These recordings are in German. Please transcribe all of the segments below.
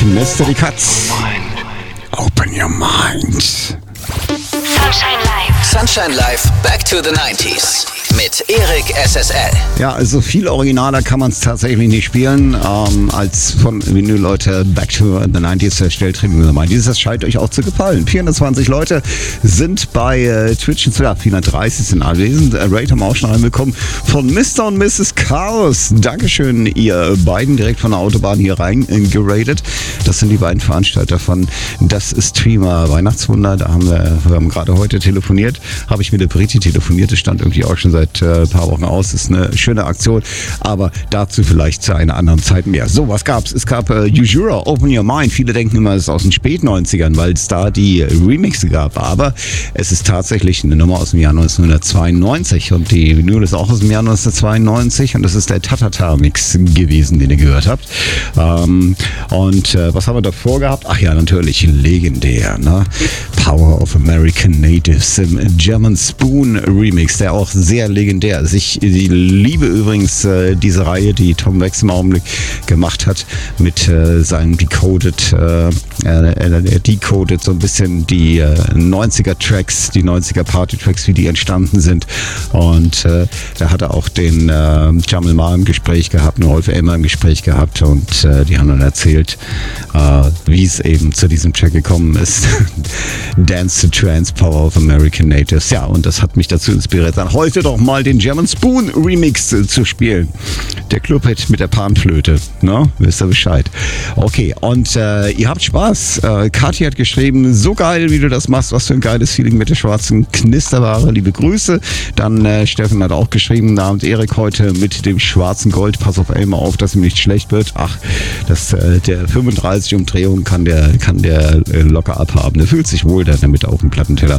Mystery Cuts. Open your mind. Sunshine Live. Sunshine Live, back to the 90s. Mit Erik SSL. Ja, also viel originaler kann man es tatsächlich nicht spielen, als von Vinyl Leute Back to the 90s Stelltraining. Das scheint euch auch zu gefallen. 420 Leute sind bei Twitch, 430 sind anwesend. Rate haben wir auch schon reinbekommen von Mr. und Mrs. Chaos. Dankeschön, ihr beiden, direkt von der Autobahn hier rein geratet. Das sind die beiden Veranstalter von Das Streamer Weihnachtswunder. Wir haben gerade heute telefoniert, habe ich mit der Britti telefoniert. Das stand irgendwie auch schon seit ein paar Wochen aus. Das ist eine schöne Aktion, aber dazu vielleicht zu einer anderen Zeit mehr. So, was gab's? Es gab Ujura, Open Your Mind. Viele denken immer, es ist aus den Spätneunzigern, weil es da die Remixe gab, aber es ist tatsächlich eine Nummer aus dem Jahr 1992 und die Vinyl ist auch aus dem Jahr 1992 und das ist der Tatata-Mix gewesen, den ihr gehört habt. Was haben wir davor gehabt? Ach ja, natürlich legendär, ne? Power of American Natives im German Spoon Remix, der auch sehr legendär ist. Ich liebe übrigens diese Reihe, die Tom Wax im Augenblick gemacht hat mit seinem Decoded. Er decoded so ein bisschen die 90er-Tracks, die 90er-Party-Tracks, wie die entstanden sind. Und da hat er auch den Jamal Ma im Gespräch gehabt, einen Rolf Elmer im Gespräch gehabt und die haben dann erzählt, wie es eben zu diesem Track gekommen ist. Dance to Trance, Power of American Natives. Ja, und das hat mich dazu inspiriert, dann heute doch mal den German Spoon Remix zu spielen. Der Clubhit mit der Panflöte, ne? Wisst ihr Bescheid. Okay, und ihr habt Spaß. Kathi hat geschrieben, so geil, wie du das machst, was für ein geiles Feeling mit der schwarzen Knisterware. Liebe Grüße. Dann Steffen hat auch geschrieben, da und Erik heute mit dem schwarzen Gold. Pass auf Elmer auf, dass ihm nicht schlecht wird. Ach, der 35 Umdrehungen kann der locker abhaben. Der fühlt sich wohl damit auf dem Plattenteller.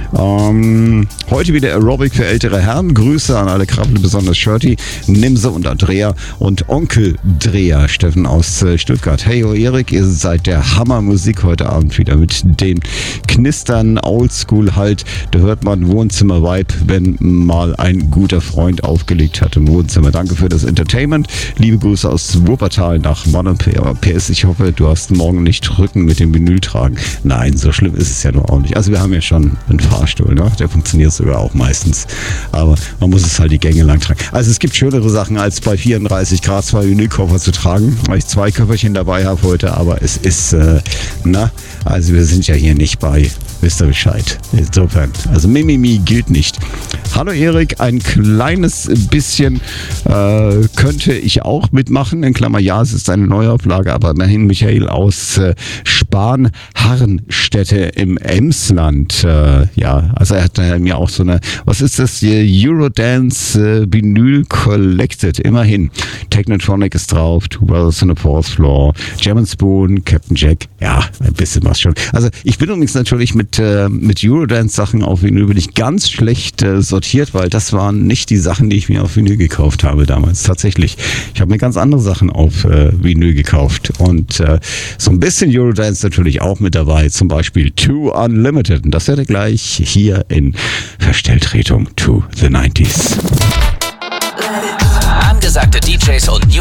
Heute wieder Aerobic für ältere Herren. Grüße an alle Krabbel, besonders Shirty, Nimse und Andrea und Onkel Dreher, Steffen aus Stuttgart. Hey, oh Erik, ihr seid der Hammermusik heute Abend wieder mit den Knistern, Oldschool halt. Da hört man Wohnzimmer-Vibe, wenn mal ein guter Freund aufgelegt hat im Wohnzimmer. Danke für das Entertainment. Liebe Grüße aus Wuppertal nach Bonn. PS, ich hoffe, du hast morgen nicht Rücken mit dem Vinyl tragen. Nein, so schlimm ist es ja nur auch nicht. Also wir haben ja schon einen Fahrstuhl, ne? Der funktioniert sogar auch meistens. Aber man muss es halt die Gänge lang tragen. Also es gibt schönere Sachen, als bei 34 Grad 2 Vinylkoffer zu tragen, weil ich 2 Köfferchen dabei habe heute, aber es ist, also wir sind ja hier nicht bei, wisst ihr Bescheid. Insofern, also Mimimi gilt nicht. Hallo Erik, ein kleines bisschen könnte ich auch mitmachen, in Klammer, ja, es ist eine Neuauflage, aber immerhin Michael aus Spahn-Harrenstädte im Emsland, also er hat mir auch so eine, was ist das hier, Eurodance Vinyl Collected, immerhin. Technotronic ist drauf, Two Brothers on the Fourth Floor, German Spoon, Captain Jack, ja, ein bisschen was schon. Also ich bin übrigens natürlich mit Eurodance-Sachen auf Vinyl bin ich ganz schlecht sortiert, weil das waren nicht die Sachen, die ich mir auf Vinyl gekauft habe damals, tatsächlich. Ich habe mir ganz andere Sachen auf Vinyl gekauft und so ein bisschen Eurodance natürlich auch mit dabei, zum Beispiel Too Unlimited, und das werde gleich hier in Verstelltretung to the 90s. Angesagte DJs und